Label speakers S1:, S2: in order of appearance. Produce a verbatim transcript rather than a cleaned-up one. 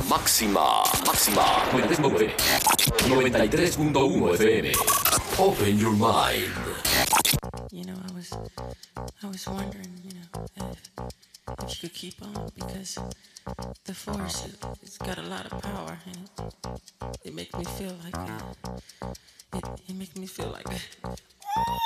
S1: Máxima, máxima. noventa y tres punto uno F M. Open your mind.
S2: You know, I was, I was wondering, you know, if, if you could keep on, because the force, it, it's got a lot of power, and it, it makes me feel like, uh, it, it makes me feel like